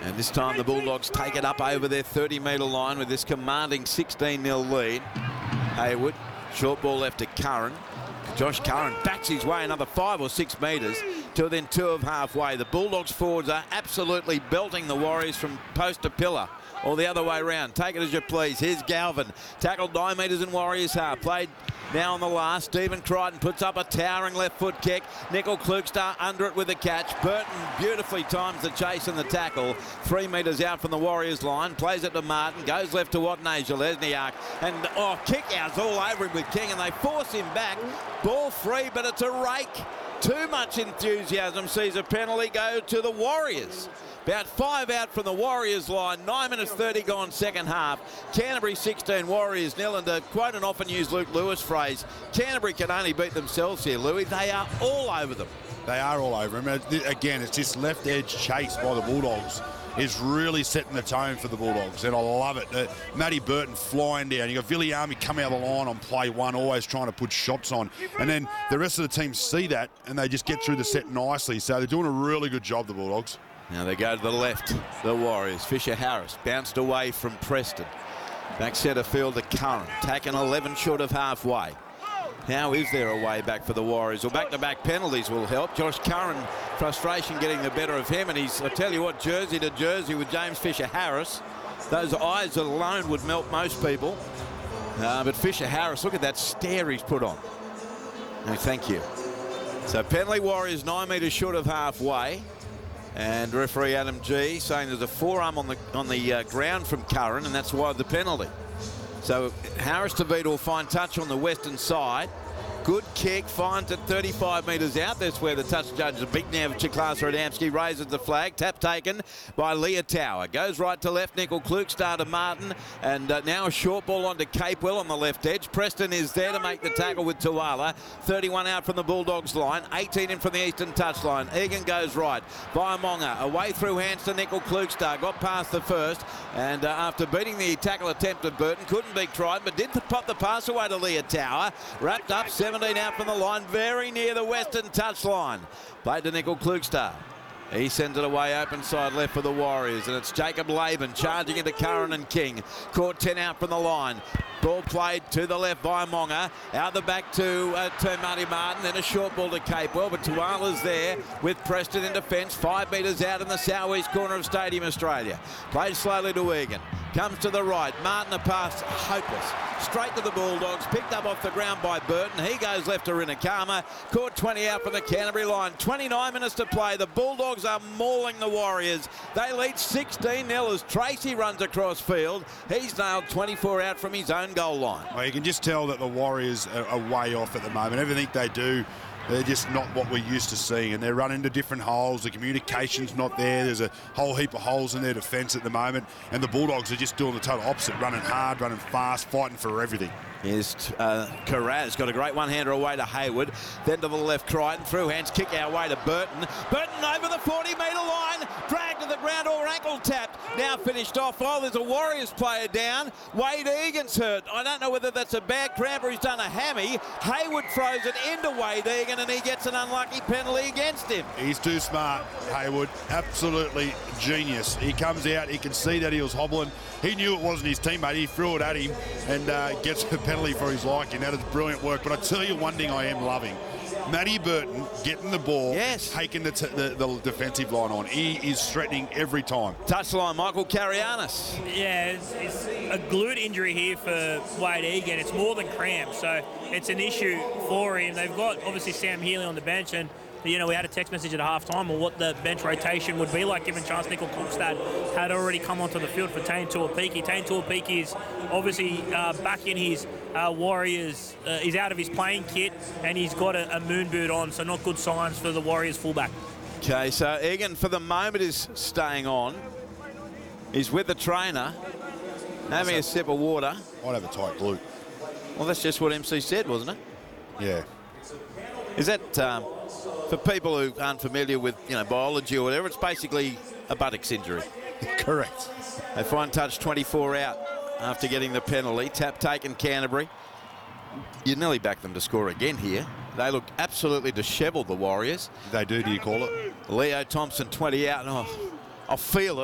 And this time the Bulldogs take it up over their 30-metre line with this commanding 16-0 lead. Hayward, short ball left to Curran. Josh Curran backs his way another 5 or 6 metres to within 2 of halfway. The Bulldogs forwards are absolutely belting the Warriors from post to pillar, or the other way around. Take it as you please. Here's Galvin. Tackled 9 metres in Warriors half. Played now on the last. Stephen Crichton puts up a towering left foot kick. Nickel Klukstar under it with the catch. Burton beautifully times the chase and the tackle. 3 metres out from the Warriors line. Plays it to Martin. Goes left to Watney Lesniak. And kick outs all over him with King, and they force him back. Ball free, but it's a rake. Too much enthusiasm sees a penalty go to the Warriors. About 5 out from the Warriors line. 9 minutes 30 gone second half. Canterbury 16, Warriors 0. And to quote an often used Luke Lewis phrase, Canterbury can only beat themselves here, Louis. They are all over them. They are all over them. Again, it's this left edge chase by the Bulldogs is really setting the tone for the Bulldogs, and I love it. Matty Burton flying down. You got Viliami coming out of the line on play one, always trying to put shots on, and then the rest of the team see that and they just get through the set nicely. So they're doing a really good job, the Bulldogs. Now they go to the left, the Warriors. Fisher Harris bounced away from Preston. Back centre field to Curran, taking 11 short of halfway. Now is there a way back for the Warriors? Well, back-to-back penalties will help. Josh Curran, frustration getting the better of him, and he's, I tell you what, jersey to jersey with James Fisher Harris. Those eyes alone would melt most people. But Fisher Harris, look at that stare he's put on. No, thank you. So penalty, Warriors 9 metres short of halfway. And referee Adam G saying there's a forearm on the ground from Curran, and that's why the penalty. So Harris DeVito will find touch on the western side. Good kick, finds it 35 metres out. That's where the touch judge, the big now of Chiklas Radamski, raises the flag. Tap taken by Leah Tower. Goes right to left. Nickel Klukstar to Martin. And now a short ball onto Capewell on the left edge. Preston is there to make the tackle with Tuala. 31 out from the Bulldogs line. 18 in from the eastern touchline. Egan goes right. Vaiamonga away through hands to Nickel Klukstar. Got past the first. And after beating the tackle attempt of Burton, couldn't beat Crichton, but did pop the pass away to Leah Tower. Wrapped up 17 out from the line, very near the western touchline. Played to Nickel Klukstar. He sends it away open side left for the Warriors, and it's Jacob Laban charging into Curran and King. Caught 10 out from the line. Ball played to the left by Monga. Out the back to Marty Martin. Then a short ball to Capewell, but Tuala's there with Preston in defence. 5 metres out in the southeast corner of Stadium Australia. Played slowly to Egan. Comes to the right. Martin a pass hopeless. Straight to the Bulldogs. Picked up off the ground by Burton. He goes left to Rinakama. Caught 20 out from the Canterbury line. 29 minutes to play. The Bulldogs are mauling the Warriors. They lead 16-0 as Tracy runs across field. He's nailed 24 out from his own goal line. Well, you can just tell that the Warriors are way off at the moment. Everything they do, they're just not what we're used to seeing, and they're running into different holes. The communication's not there. There's a whole heap of holes in their defence at the moment, and the Bulldogs are just doing the total opposite, running hard, running fast, fighting for everything. Here's Carraz, got a great one-hander away to Hayward. Then to the left, Crichton, through hands, kick our way to Burton. Burton over the 40-metre line, dragged to the ground or ankle tapped. Now finished off. Oh, there's a Warriors player down. Wade Egan's hurt. I don't know whether that's a bad cramp or he's done a hammy. Hayward throws it into Wade Egan, and he gets an unlucky penalty against him. He's too smart, Hayward. Absolutely genius. He comes out, he can see that he was hobbling. He knew it wasn't his teammate. He threw it at him and gets a penalty for his liking. That is brilliant work. But I tell you one thing I am loving. Matty Burton getting the ball, yes, taking the defensive line on. He is threatening every time. Touchline, Michael Carianis. Yeah, it's a glute injury here for Wade Egan. It's more than cramp, so it's an issue for him. They've got, obviously, Sam Healy on the bench, and you know, we had a text message at half-time on what the bench rotation would be like, given Charles Nickel Klukstar had already come onto the field for Tane Tuapiki. Tane Tuapiki is obviously back in his Warriors. He's out of his playing kit, and he's got a moon boot on, so not good signs for the Warriors fullback. Okay, so Egan, for the moment, is staying on. He's with the trainer, having a sip of water. I'd have a tight glute. Well, that's just what MC said, wasn't it? Yeah. Is that... for people who aren't familiar with, biology or whatever, it's basically a buttocks injury. Correct. They find touch 24 out after getting the penalty. Tap taken Canterbury. You nearly back them to score again here. They look absolutely dishevelled, the Warriors. They do you call it? Leo Thompson 20 out. Oh, I'll feel it.